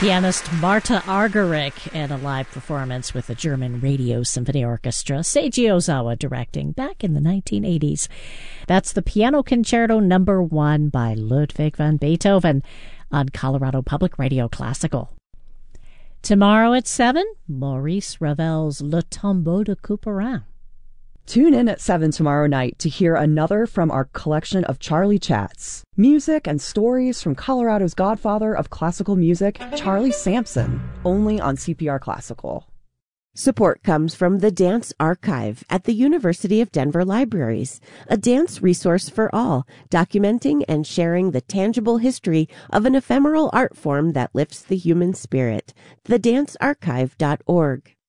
Pianist Marta Argerich in a live performance with the German Radio Symphony Orchestra, Seiji Ozawa directing back in the 1980s. That's the Piano Concerto No. 1 by Ludwig van Beethoven on Colorado Public Radio Classical. Tomorrow at 7, Maurice Ravel's Le Tombeau de Couperin. Tune in at 7 tomorrow night to hear another from our collection of Charlie Chats. Music and stories from Colorado's godfather of classical music, Charlie Sampson, only on CPR Classical. Support comes from the Dance Archive at the University of Denver Libraries, a dance resource for all, documenting and sharing the tangible history of an ephemeral art form that lifts the human spirit. thedancearchive.org.